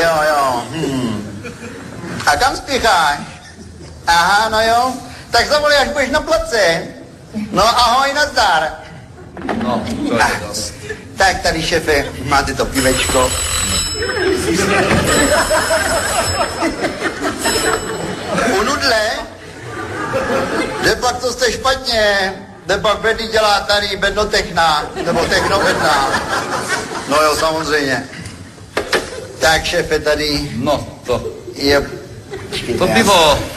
Jo. A kam spěcháš? Aha, no jo. Tak zavolej, až budeš na place. No ahoj, nazdar. No, to je zase. Tak tady, šefe, máte to pivečko. U nudle? Kde pak to jste špatně? Kde pak Bedy dělá tady bednotechna, nebo technobedna? No jo, samozřejmě. Tak, šefe, tady No, to. je... To pivo.